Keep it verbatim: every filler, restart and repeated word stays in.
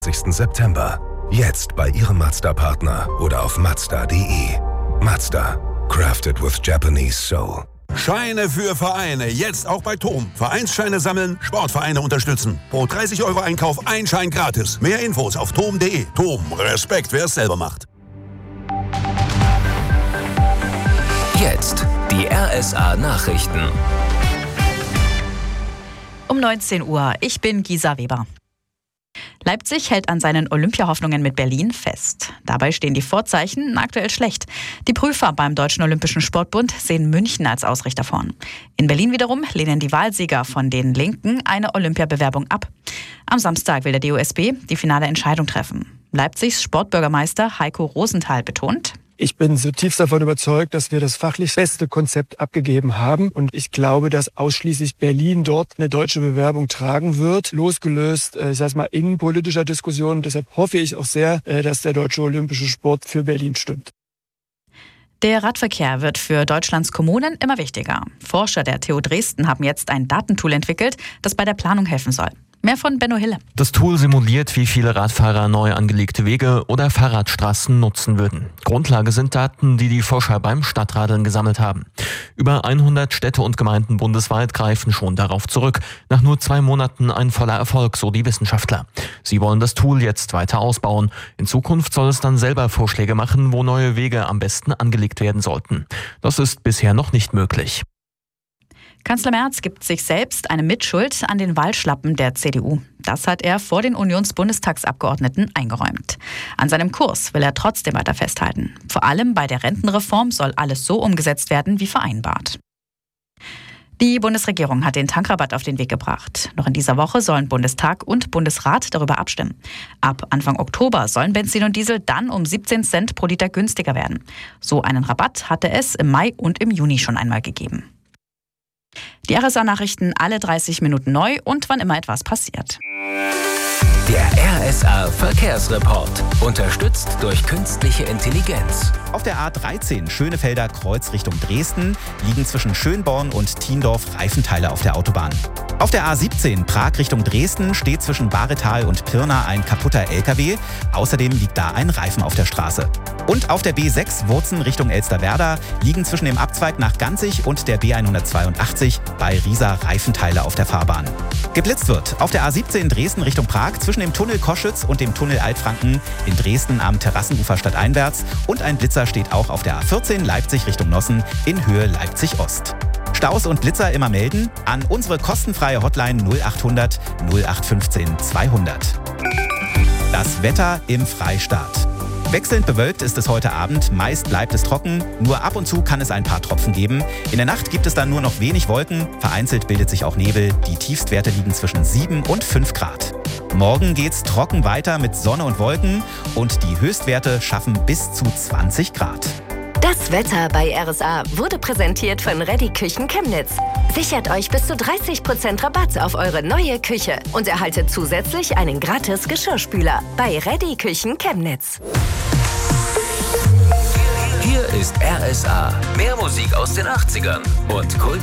September. Jetzt bei Ihrem Mazda-Partner oder auf mazda punkt de. Mazda. Crafted with Japanese Soul. Scheine für Vereine. Jetzt auch bei T O M. Vereinsscheine sammeln, Sportvereine unterstützen. Pro dreißig Euro Einkauf ein Schein gratis. Mehr Infos auf tom punkt de. T O M. Respekt, wer es selber macht. Jetzt die R S A-Nachrichten. Um neunzehn Uhr. Ich bin Gisa Weber. Leipzig hält an seinen Olympiahoffnungen mit Berlin fest. Dabei stehen die Vorzeichen aktuell schlecht. Die Prüfer beim Deutschen Olympischen Sportbund sehen München als Ausrichter vorn. In Berlin wiederum lehnen die Wahlsieger von den Linken eine Olympiabewerbung ab. Am Samstag will der D O S B die finale Entscheidung treffen. Leipzigs Sportbürgermeister Heiko Rosenthal betont: Ich bin zutiefst davon überzeugt, dass wir das fachlich beste Konzept abgegeben haben. Und ich glaube, dass ausschließlich Berlin dort eine deutsche Bewerbung tragen wird, losgelöst, ich sag mal, innenpolitischer Diskussion. Deshalb hoffe ich auch sehr, dass der Deutsche Olympische Sport für Berlin stimmt. Der Radverkehr wird für Deutschlands Kommunen immer wichtiger. Forscher der T U Dresden haben jetzt ein Datentool entwickelt, das bei der Planung helfen soll. Mehr von Benno Hille. Das Tool simuliert, wie viele Radfahrer neu angelegte Wege oder Fahrradstraßen nutzen würden. Grundlage sind Daten, die die Forscher beim Stadtradeln gesammelt haben. Über hundert Städte und Gemeinden bundesweit greifen schon darauf zurück. Nach nur zwei Monaten ein voller Erfolg, so die Wissenschaftler. Sie wollen das Tool jetzt weiter ausbauen. In Zukunft soll es dann selber Vorschläge machen, wo neue Wege am besten angelegt werden sollten. Das ist bisher noch nicht möglich. Kanzler Merz gibt sich selbst eine Mitschuld an den Wahlschlappen der C D U. Das hat er vor den Unionsbundestagsabgeordneten eingeräumt. An seinem Kurs will er trotzdem weiter festhalten. Vor allem bei der Rentenreform soll alles so umgesetzt werden wie vereinbart. Die Bundesregierung hat den Tankrabatt auf den Weg gebracht. Noch in dieser Woche sollen Bundestag und Bundesrat darüber abstimmen. Ab Anfang Oktober sollen Benzin und Diesel dann um siebzehn Cent pro Liter günstiger werden. So einen Rabatt hatte es im Mai und im Juni schon einmal gegeben. Die R S A-Nachrichten alle dreißig Minuten neu und wann immer etwas passiert. Der R S A-Verkehrsreport. Unterstützt durch künstliche Intelligenz. Auf der A dreizehn Schönefelder Kreuz Richtung Dresden liegen zwischen Schönborn und Thiendorf Reifenteile auf der Autobahn. Auf der A siebzehn Prag Richtung Dresden steht zwischen Baretal und Pirna ein kaputter L K W. Außerdem liegt da ein Reifen auf der Straße. Und auf der B sechs Wurzen Richtung Elsterwerda liegen zwischen dem Abzweig nach Ganzig und der B hundertzweiundachtzig bei Riesa Reifenteile auf der Fahrbahn. Geblitzt wird auf der A siebzehn Dresden Richtung Prag zwischen dem Tunnel Koschütz und dem Tunnel Altfranken in Dresden am Terrassenufer stadteinwärts und ein Blitzer steht auch auf der A vierzehn Leipzig Richtung Nossen in Höhe Leipzig Ost. Staus und Blitzer immer melden an unsere kostenfreie Hotline null achthundert null acht fünfzehn zweihundert. Das Wetter im Freistaat. Wechselnd bewölkt ist es heute Abend, meist bleibt es trocken, nur ab und zu kann es ein paar Tropfen geben. In der Nacht gibt es dann nur noch wenig Wolken, vereinzelt bildet sich auch Nebel, die Tiefstwerte liegen zwischen sieben und fünf Grad. Morgen geht's trocken weiter mit Sonne und Wolken und die Höchstwerte schaffen bis zu zwanzig Grad. Das Wetter bei R S A wurde präsentiert von Reddy Küchen Chemnitz. Sichert euch bis zu dreißig Prozent Rabatt auf eure neue Küche und erhaltet zusätzlich einen gratis Geschirrspüler bei Reddy Küchen Chemnitz. Hier ist R S A. Mehr Musik aus den achtzigern und Kult.